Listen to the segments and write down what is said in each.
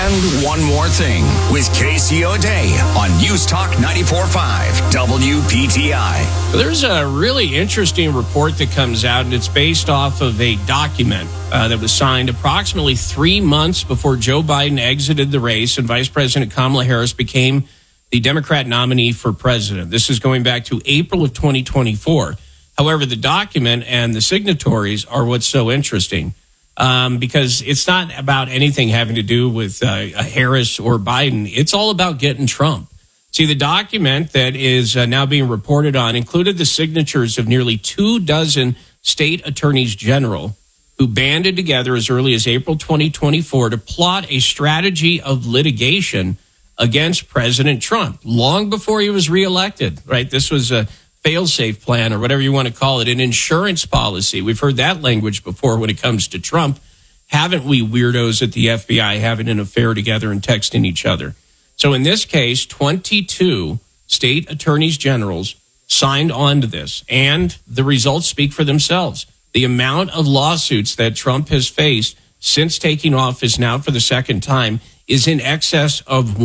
And one more thing with Casey O'Day on News Talk 94.5 WPTI. There's a really interesting report that comes out, and it's based off of a document that was signed approximately 3 months before Joe Biden exited the race and Vice President Kamala Harris became the Democrat nominee for president. This is going back to April of 2024. However, the document and the signatories are what's so interesting. Because it's not about anything having to do with Harris or Biden. It's all about getting Trump. See, the document that is now being reported on included the signatures of nearly 24 state attorneys general who banded together as early as April 2024 to plot a strategy of litigation against President Trump long before he was reelected, right? This was a fail-safe plan or whatever you want to call it, an insurance policy. We've heard that language before when it comes to Trump. Haven't we weirdos at the FBI having an affair together and texting each other? So in this case, 22 state attorneys generals signed on to this, and the results speak for themselves. The amount of lawsuits that Trump has faced since taking office now for the second time is in excess of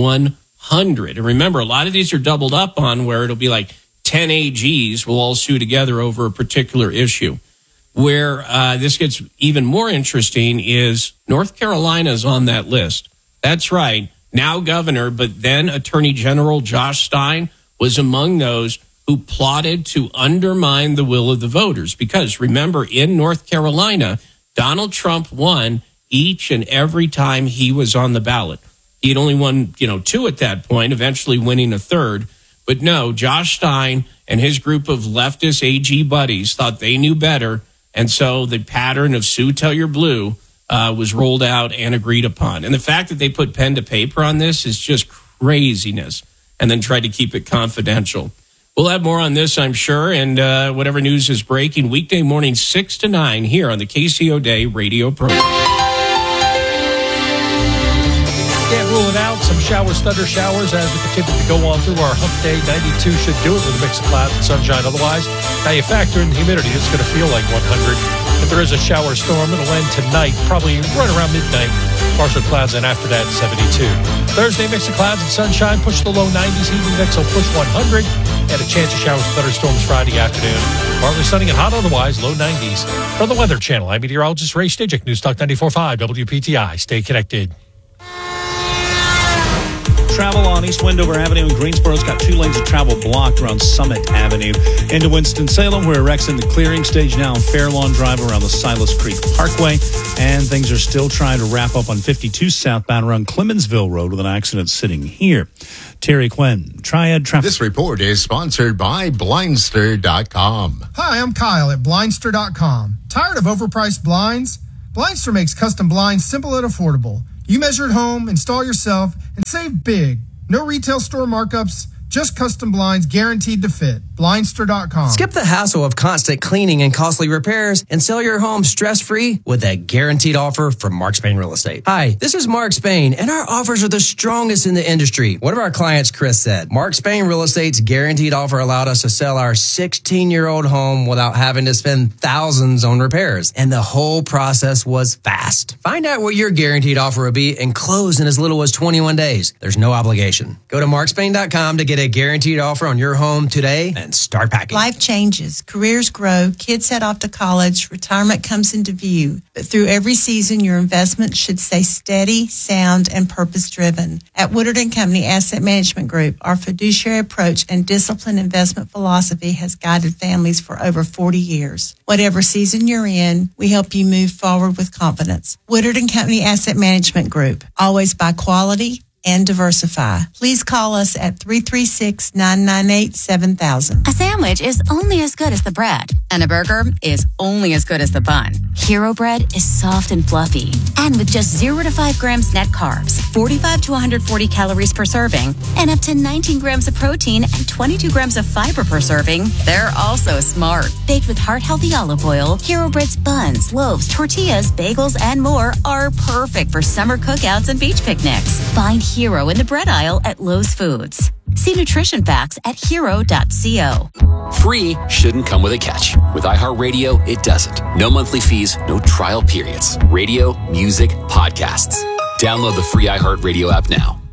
100. And remember, a lot of these are doubled up on where it'll be like 10 AGs will all sue together over a particular issue. Where this gets even more interesting is North Carolina is on that list. That's right. Now governor, but then Attorney General Josh Stein was among those who plotted to undermine the will of the voters. Because remember, in North Carolina, Donald Trump won each and every time he was on the ballot. He had only won, 2 at that point, eventually winning a third. But no, Josh Stein and his group of leftist AG buddies thought they knew better. And so the pattern of sue till you're blue was rolled out and agreed upon. And the fact that they put pen to paper on this is just craziness and then tried to keep it confidential. We'll have more on this, I'm sure, and whatever news is breaking weekday morning 6 to 9 here on the Casey O'Day radio program. Can't rule it out. Some showers, thunder showers as we continue to go on through our hump day. 92 should do it with a mix of clouds and sunshine. Otherwise, now you factor in the humidity, it's going to feel like 100. If there is a shower storm, it'll end tonight, probably right around midnight. Partial clouds, and after that, 72. Thursday, mix of clouds and sunshine. Push the low 90s. Heat index will push 100. And a chance of showers and thunderstorms Friday afternoon. Partly sunny and hot otherwise, low 90s. For the Weather Channel, I'm meteorologist Ray Stijik, News Talk 94.5 WPTI. Stay connected. Travel on East Wendover Avenue in Greensboro's got 2 lanes of travel blocked around Summit Avenue. Into Winston-Salem, where wreck's in the clearing stage now on Fairlawn Drive around the Silas Creek Parkway. And things are still trying to wrap up on 52 southbound around Clemensville Road with an accident sitting here. Terry Quinn, Triad Traffic. This report is sponsored by Blindster.com. Hi, I'm Kyle at Blindster.com. Tired of overpriced blinds? Blindster makes custom blinds simple and affordable. You measure at home, install yourself, and save big. No retail store markups, just custom blinds guaranteed to fit. Blindster.com. Skip the hassle of constant cleaning and costly repairs and sell your home stress-free with a guaranteed offer from Mark Spain Real Estate. Hi, this is Mark Spain, and our offers are the strongest in the industry. One of our clients, Chris, said, Mark Spain Real Estate's guaranteed offer allowed us to sell our 16-year-old home without having to spend thousands on repairs, and the whole process was fast. Find out what your guaranteed offer will be and close in as little as 21 days. There's no obligation. Go to markspain.com to get a guaranteed offer on your home today and start packing. Life changes, careers grow, kids head off to college, retirement comes into view. But through every season, your investment should stay steady, sound, and purpose-driven. At Woodard & Company Asset Management Group, our fiduciary approach and disciplined investment philosophy has guided families for over 40 years. Whatever season you're in, we help you move forward with confidence. Woodard & Company Asset Management Group, always by quality and diversify. Please call us at 336-998-7000. A sandwich is only as good as the bread, and a burger is only as good as the bun. Hero Bread is soft and fluffy, and with just 0 to 5 grams net carbs, 45 to 140 calories per serving, and up to 19 grams of protein and 22 grams of fiber per serving, they're also smart. Baked with heart-healthy olive oil, Hero Bread's buns, loaves, tortillas, bagels, and more are perfect for summer cookouts and beach picnics. Find Hero in the bread aisle at Lowe's Foods. See nutrition facts at hero.co. Free shouldn't come with a catch. With iHeartRadio, it doesn't. No monthly fees, no trial periods. Radio, music, podcasts. Download the free iHeartRadio app now.